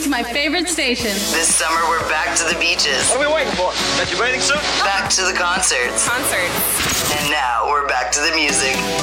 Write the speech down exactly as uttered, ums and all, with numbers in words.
my favorite station. This summer, we're back to the beaches. What are we waiting for? Got your bathing suit? Back to the concerts. Concerts. And now we're back to the music.